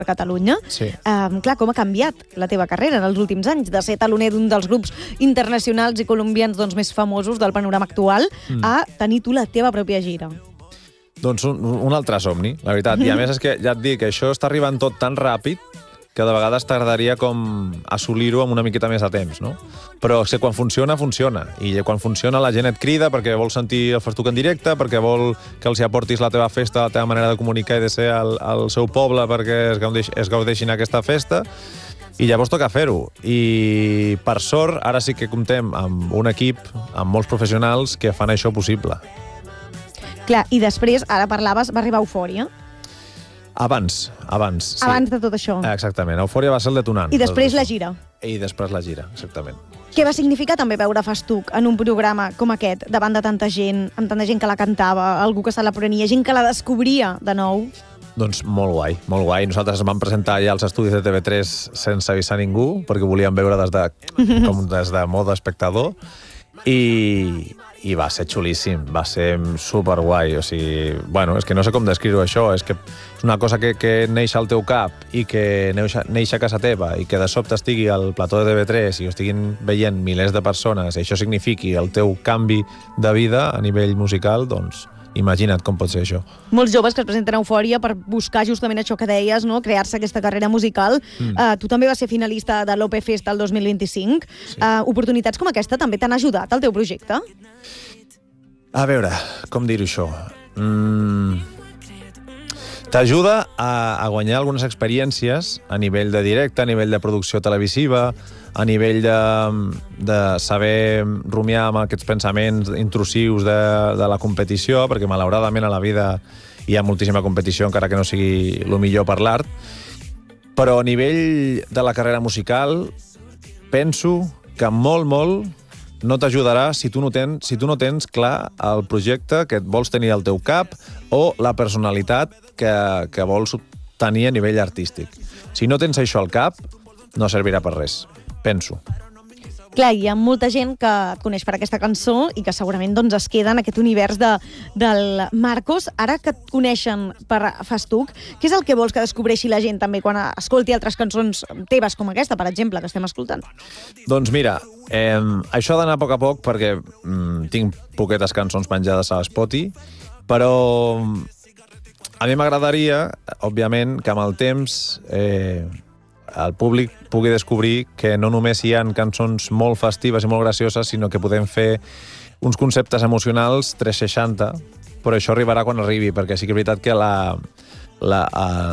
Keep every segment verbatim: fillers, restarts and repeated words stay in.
a Catalunya. Sí. Um, clar, com ha canviat la teva carrera en els últims anys, de ser taloner d'un dels grups internacionals i colombians doncs, més famosos del panorama actual, mm. a tenir tu la teva pròpia gira. Doncs un, un altre somni, la veritat. I a més és que ja et dic que això està arribant tot tan ràpid que de vegades tardaria com assolir-ho amb una miqueta més de temps, no? Però si quan funciona, funciona. I quan funciona la gent et crida perquè vol sentir el festuc en directe, perquè vol que els hi aportis la teva festa, la teva manera de comunicar i de ser al, al seu poble perquè es, gaudeix, es gaudeixin aquesta festa. I llavors toca fer-ho. I per sort, ara sí que comptem amb un equip, amb molts professionals que fan això possible. Clar, i després, ara parlaves, va arribar Eufòria. Abans, abans. Sí. Abans de tot això. Exactament. Eufòria va ser el detonant. I després la gira. I després la gira, exactament. Què va significar també veure Festuc en un programa com aquest, davant de tanta gent, amb tanta gent que la cantava, algú que se la prenia, gent que la descobria de nou? Doncs molt guai, molt guai. Nosaltres ens vam presentar ja als estudis de T V tres sense avisar ningú, perquè volíem veure des de, com des de mode espectador, i, i va ser xulíssim, va ser superguai. O sigui, bueno, és que no sé com descriure això, és que és una cosa que, que neix al teu cap i que neix, neix a casa teva i que de sobte estigui al plató de T V tres i ho estiguin veient milers de persones i això signifiqui el teu canvi de vida a nivell musical, doncs imagina't com pot ser això. Molts joves que es presenten a Eufòria per buscar justament això que deies, no? Crear-se aquesta carrera musical. Mm. Uh, tu també vas ser finalista de l'O P Fest el dos mil vint-i-cinc. Sí. Uh, oportunitats com aquesta també t'han ajudat al teu projecte? A veure, com dir-ho això? Mm... T'ajuda a, a guanyar algunes experiències a nivell de directe, a nivell de producció televisiva, a nivell de, de saber rumiar amb aquests pensaments intrusius de, de la competició, perquè malauradament a la vida hi ha moltíssima competició, encara que no sigui el millor per l'art. Però a nivell de la carrera musical, penso que molt, molt no t'ajudarà si tu no tens, si tu no tens clar el projecte que et vols tenir al teu cap o la personalitat que, que vols tenir a nivell artístic. Si no tens això al cap, no servirà per res, penso. Clar, hi ha molta gent que et coneix per aquesta cançó i que segurament doncs, es queda en aquest univers de, del Marcos. Ara que et coneixen per Festuc, què és el que vols que descobreixi la gent també quan escolti altres cançons teves com aquesta, per exemple, que estem escoltant? Doncs mira, eh, això ha d'anar a poc a poc perquè mm, tinc poquetes cançons penjades a Spotify, però a mi m'agradaria, òbviament, que amb el temps Eh, el públic pugui descobrir que no només hi ha cançons molt festives i molt gracioses, sinó que podem fer uns conceptes emocionals tres seixanta, però això arribarà quan arribi, perquè sí que és veritat que la, la,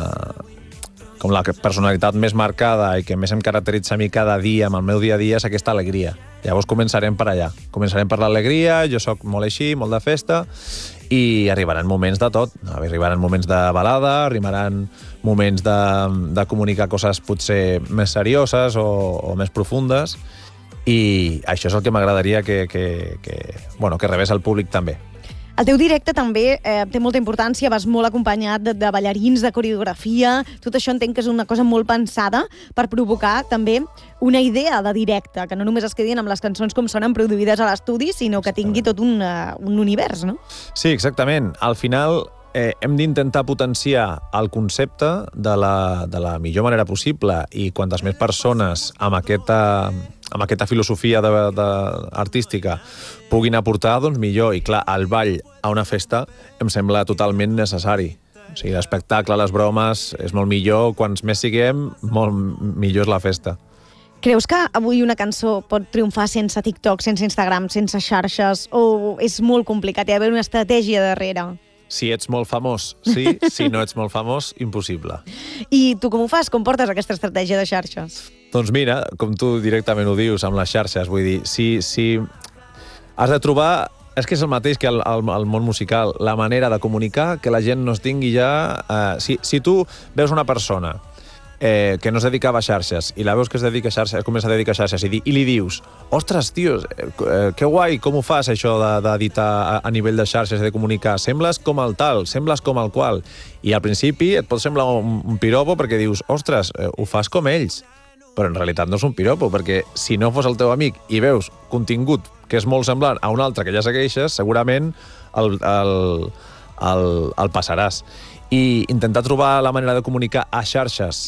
uh, com la personalitat més marcada i que més em caracteritza a mi cada dia, amb el meu dia a dia, és aquesta alegria. Llavors començarem per allà. Començarem per l'alegria, jo sóc molt així, molt de festa, i arribaran moments de tot. Arribaran moments de balada, arribaran moments de, de comunicar coses potser més serioses o, o més profundes, i això és el que m'agradaria que, que, que, bueno, que rebés el públic també. El teu directe també eh, té molta importància, vas molt acompanyat de, de ballarins, de coreografia, tot això entenc que és una cosa molt pensada per provocar també una idea de directe, que no només es quedin amb les cançons com sonen produïdes a l'estudi, sinó que tingui tot un, uh, un univers, no? Sí, exactament. Al final eh, hem d'intentar potenciar el concepte de la, de la millor manera possible, i quantes més persones amb aquesta, amb aquesta filosofia de, de, artística puguin aportar, doncs millor. I clar, el ball a una festa em sembla totalment necessari. O sigui, l'espectacle, les bromes, és molt millor. Quants més siguem, molt millor és la festa. Creus que avui una cançó pot triomfar sense TikTok, sense Instagram, sense xarxes, o és molt complicat? Hi ha d'haver una estratègia darrere? Si ets molt famós, sí. Si no ets molt famós, impossible. I tu com ho fas? Com portes aquesta estratègia de xarxes? Doncs mira, com tu directament ho dius, amb les xarxes, vull dir, si, si has de trobar, és que és el mateix que el, el, el món musical, la manera de comunicar que la gent no es tingui ja... Eh, si, si tu veus una persona eh, que no es dedicava a xarxes i la veus que es dedica a xarxes, comença a dedicar a xarxes i, di, i li dius, ostres, tio, eh, que guai, com ho fas això d'editar a, a nivell de xarxes, de comunicar? Sembles com el tal, sembles com el qual. I al principi et pot semblar un, un piropo perquè dius, ostres, eh, ho fas com ells. Però en realitat no és un piropo, perquè si no fos el teu amic i veus contingut que és molt semblant a un altre que ja segueixes, segurament el, el, el, el passaràs. i intentar trobar la manera de comunicar a xarxes